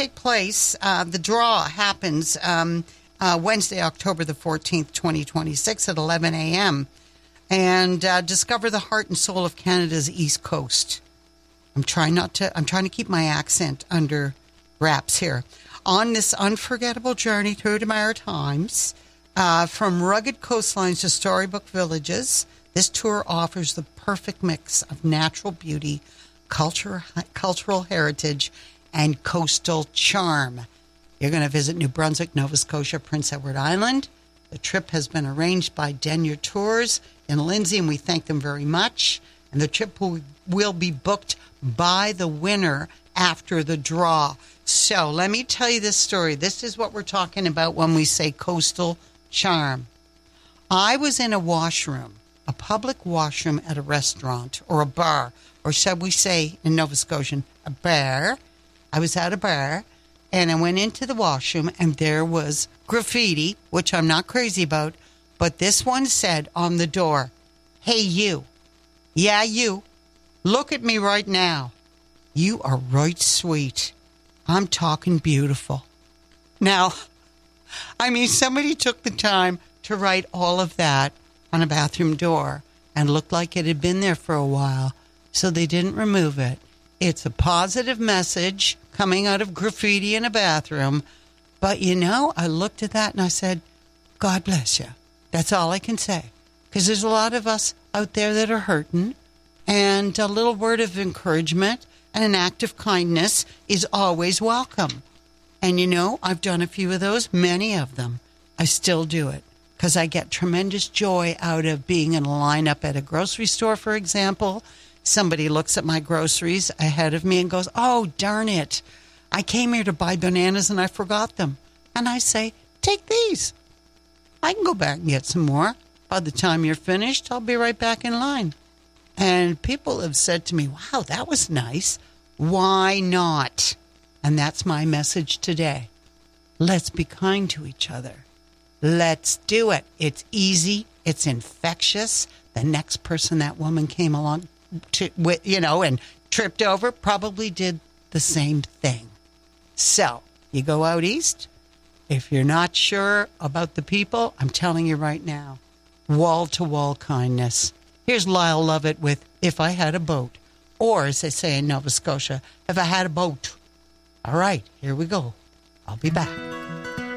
take place. The draw happens Wednesday, October the 14th, 2026 at 11 a.m. And discover the heart and soul of Canada's East Coast. I'm trying to keep my accent under wraps here. On this unforgettable journey through the Maritimes, from rugged coastlines to storybook villages, this tour offers the perfect mix of natural beauty, cultural heritage, and coastal charm. You're going to visit New Brunswick, Nova Scotia, Prince Edward Island. The trip has been arranged by Denyer Tours in Lindsay, and we thank them very much. And the trip will be booked by the winner after the draw. So let me tell you this story. This is what we're talking about when we say coastal charm. I was in a washroom, a public washroom at a restaurant or a bar, or shall we say in Nova Scotian, a bar. I was at a bar, and I went into the washroom, and there was graffiti, which I'm not crazy about, but this one said on the door, "Hey, you. Yeah, you. Look at me right now. You are right sweet. I'm talking beautiful." Now, I mean, somebody took the time to write all of that on a bathroom door and looked like it had been there for a while, so they didn't remove it. It's a positive message coming out of graffiti in a bathroom. But, I looked at that and I said, God bless you. That's all I can say. Because there's a lot of us out there that are hurting, and a little word of encouragement and an act of kindness is always welcome. And, I've done a few of those, many of them. I still do it because I get tremendous joy out of being in a lineup at a grocery store, for example. Somebody looks at my groceries ahead of me and goes, "Oh, darn it. I came here to buy bananas and I forgot them." And I say, "Take these. I can go back and get some more. By the time you're finished, I'll be right back in line." And people have said to me, "Wow, that was nice. Why not?" And that's my message today. Let's be kind to each other. Let's do it. It's easy. It's infectious. The next person that woman came along and tripped over probably did the same thing. So you go out east. If you're not sure about the people, I'm telling you right now, wall-to-wall kindness. Here's Lyle Lovett with "If I Had a Boat," or as they say in Nova Scotia, "If I Had a Boat." All right, here we go. I'll be back.